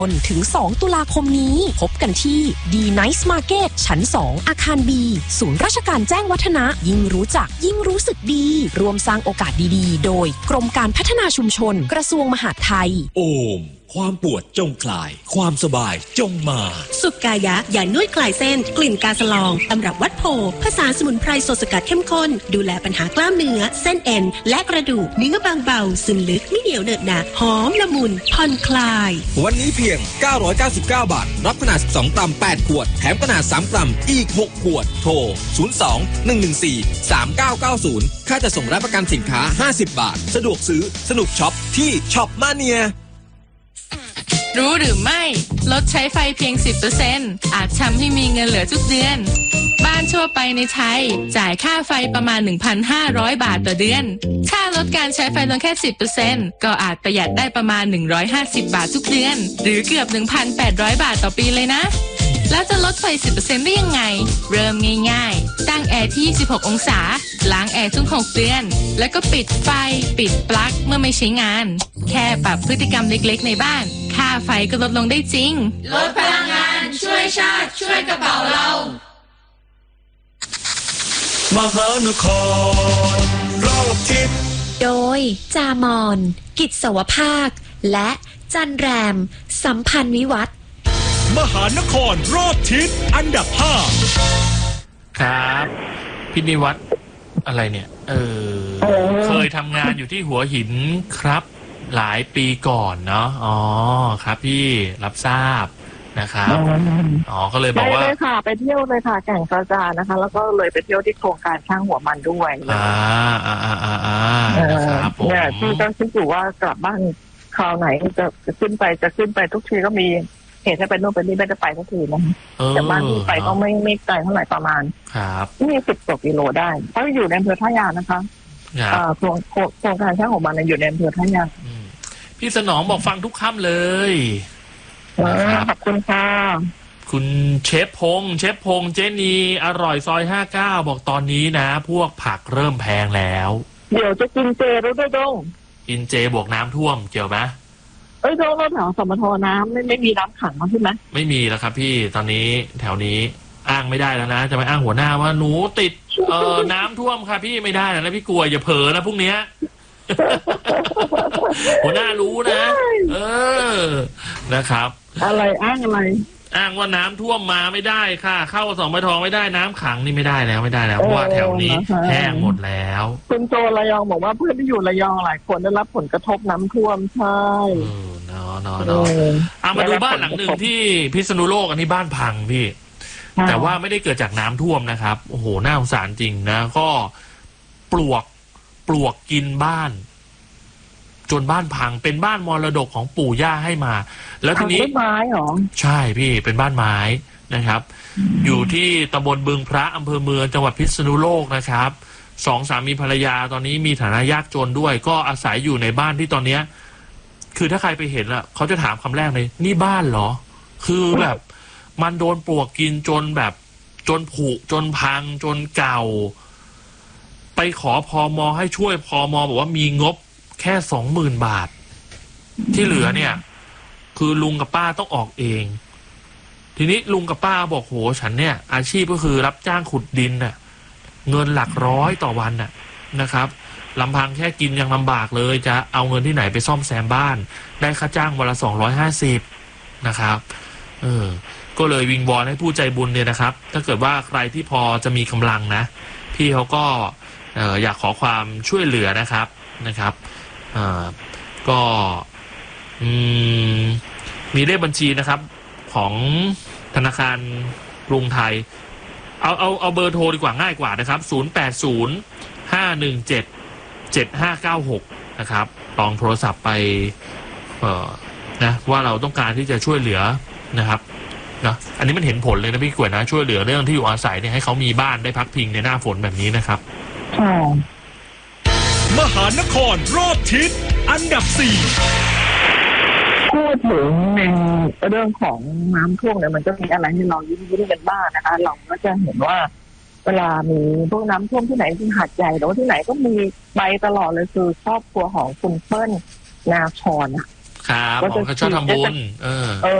ถึง 2 ตุลาคมนี้พบกันที่ D Nice Market ชั้น 2 อาคาร B ศูนย์ราชการแจ้งวัฒนะยิ่งรู้จักยิ่งรู้สึกดีรวมสร้างโอกาสดีๆโดยกรมการพัฒนาชุมชนกระทรวงมหาดไทยโอมความปวดจงคลายความสบายจงมาสุกายะยานวดคลายเส้นกลิ่นกาสลองตำรับวัดโพผสานสมุนไพรสดสกัดเข้มข้นดูแลปัญหากล้ามเนื้อเส้นเอ็นและกระดูกเนื้อบางเบาซึมลึกไม่เหนียวเหนอะหนะหอมละมุนผ่อนคลายวันนี้เพียง999 บาทรับขนาด12กรัม8ขวดแถมขนาด3กรัมอีก6ขวดโทร02-114-3990ค่าจะส่งรับประกันสินค้า50 บาทสะดวกซื้อสนุกช็อปที่ช็อปมาเนียรู้หรือไม่ลดใช้ไฟเพียง 10% อาจทำให้มีเงินเหลือทุกเดือนบ้านทั่วไปในไทยจ่ายค่าไฟประมาณ 1,500 บาทต่อเดือนถ้าลดการใช้ไฟลงแค่ 10% ก็อาจประหยัดได้ประมาณ150 บาททุกเดือนหรือเกือบ 1,800 บาทต่อปีเลยนะแล้วจะลดไฟ 10% ได้ยังไงเริ่มง่ายๆตั้งแอร์ที่26 องศาล้างแอร์ทุก6เดือนแล้วก็ปิดไฟปิดปลั๊กเมื่อไม่ใช้งานแค่ปรับพฤติกรรมเล็กๆในบ้านค่าไฟก็ลดลงได้จริงลดพลังงานช่วยชาติช่วยกระเป๋าเรามหานครรอบทิศโดยจามอนกิจสวภาคและจันแรมสัมพันธ์วิวัฒน์มหานครรอบทิศอันดับ5 ครับพี่นิวัฒน์อะไรเนี่ยเคยทำงานอยู่ที่หัวหินครับหลายปีก่อนเนาะอ๋อครับพี่รับทราบนะครับอ๋อก็เลยบอกว่าได้ค่ะไปเที่ยวเลยค่ะแก่งกระจานนะคะแล้วก็เลยไปเที่ยวที่โครงการช่างหัวมันด้วยครับผมเนี่ยที่ก็คิดอยู่ว่ากลับบ้านคราวไหนจะขึ้นไปทุกทีก็มีเหตุให้ไปโน่นไปนี่ไม่ได้ไปทุกทีนะแต่บ้านที่ไปก็ไม่ไกลเท่าไหร่ประมาณครับนี่10 กว่ากิโลได้เพราะอยู่ในอำเภอท่ายางนะคะโครงการช่างหัวมันอยู่ในอำเภอท่ายางพี่สนองบอกฟังทุกค่ำเลยขอบคุณค่ะคุณเชฟพงเจนีอร่อยซอย59บอกตอนนี้นะพวกผักเริ่มแพงแล้วเดี๋ยวจะกินเจรู้ด้วยดงกินเจบวกน้ำท่วมเกี่ยวไหมดงเราแถวสมทน้ำไม่มีน้ำขังใช่ไหมไม่มีแล้วครับพี่ตอนนี้แถวนี้อ้างไม่ได้แล้วนะจะไปอ้างหัวหน้าว่าหนูติดน้ำท่วมค่ะพี่ไม่ได้นะพี่กลัวอย่าเผลอนะพรุ่งนี้หัวหน้ารู้นะนะครับอะไรอ้างอะไรอ้างว่าน้ำท่วมมาไม่ได้ค่ะเข้าสมทไม่ได้น้ำขังนี่ไม่ได้แล้วเพราะว่าแถวนี้แห้งหมดแล้วคุณโจระยองบอกว่าเพื่อนที่อยู่ระยองหลายคนได้รับผลกระทบน้ำท่วมใช่เนาะมาดูบ้านหลังหนึ่งที่พิษณุโลกอันนี้บ้านพังพี่แต่ว่าไม่ได้เกิดจากน้ำท่วมนะครับโอ้โหน่าสงสารจริงนะก็ปลวกกินบ้านจนบ้านพังเป็นบ้านมรดกของปู่ย่าให้มาแล้วทีนี้บ้านไม้หรอใช่พี่เป็นบ้านไม้นะครับอยู่ที่ตำบลบึงพระอำเภอเมืองจังหวัดพิษณุโลกนะครับ2 สามีภรรยาตอนนี้มีฐานะยากจนด้วยก็อาศัยอยู่ในบ้านที่ตอนเนี้ยคือถ้าใครไปเห็นละเขาจะถามคำแรกเลยนี่บ้านเหรอคือแบบมันโดนปลวกกินจนแบบจนผุจนพังจนเก่าไปขอพม.ให้ช่วยพม.บอกว่ามีงบแค่ 20,000 บาทที่เหลือเนี่ยคือลุงกับป้าต้องออกเองทีนี้ลุงกับป้าบอกโหฉันเนี่ยอาชีพก็คือรับจ้างขุดดินน่ะเงินหลักร้อยต่อวันน่ะนะครับลำพังแค่กินยังลำบากเลยจะเอาเงินที่ไหนไปซ่อมแซมบ้านได้ค่าจ้างวันละ250นะครับก็เลยวิงวอนให้ผู้ใจบุญเนี่ยนะครับถ้าเกิดว่าใครที่พอจะมีกำลังนะพี่เขาก็อยากขอความช่วยเหลือนะครับก็มีเลขบัญชีนะครับของธนาคารกรุงไทยเอาเบอร์โทรดีกว่าง่ายกว่านะครับ0805177596นะครับลองโทรศัพท์ไปนะว่าเราต้องการที่จะช่วยเหลือนะครับนะอันนี้มันเห็นผลเลยนะพี่กล้วยนะช่วยเหลือเรื่องที่อยู่อาศัยเนี่ยให้เขามีบ้านได้พักพิงในหน้าฝนแบบนี้นะครับมหานครรอบทิศอันดับ4 พูดถึงในเรื่องของน้ำท่วมเนี่ยมันจะมีอะไรให้เรายิ้มกันบ้างนะคะเราก็จะเห็นว่าเวลามีพวกน้ำท่วมที่ไหนที่หาดใหญ่หรือที่ไหนก็มีใบตลอดเลยคือครอบครัวของคุณเปิ้ลนาคอนครับเขาชอบทำบุญ